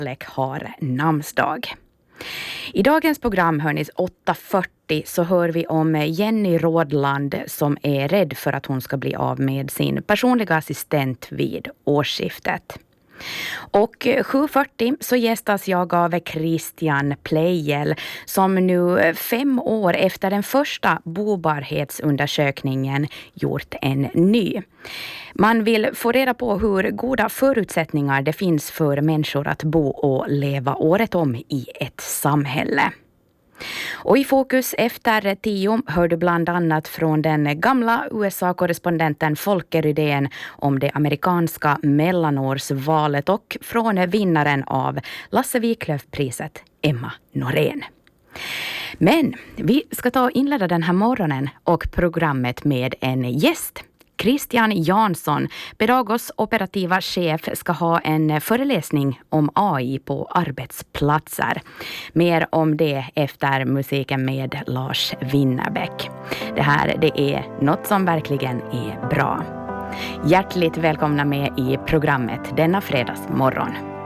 Alec har namnsdag. I dagens program hör ni 8.40 så hör vi om Jenny Rådland som är rädd för att hon ska bli av med sin personliga assistent vid årsskiftet. Och 7.40 så gästas jag av Christian Pleijel som nu 5 år efter den första bobarhetsundersökningen gjort en ny. Man vill få reda på hur goda förutsättningar det finns för människor att bo och leva året om i ett samhälle. Och i fokus efter 10 hör du bland annat från den gamla USA-korrespondenten Folke Rydén om det amerikanska mellanårsvalet och från vinnaren av Lasse Wiklöf-priset Emma Norén. Men vi ska ta och inleda den här morgonen och programmet med en gäst. Christian Jansson, Bedagos operativa chef, ska ha en föreläsning om AI på arbetsplatser. Mer om det efter musiken med Lars Winnerbäck. Det här, det är något som verkligen är bra. Hjärtligt välkomna med i programmet denna fredagsmorgon.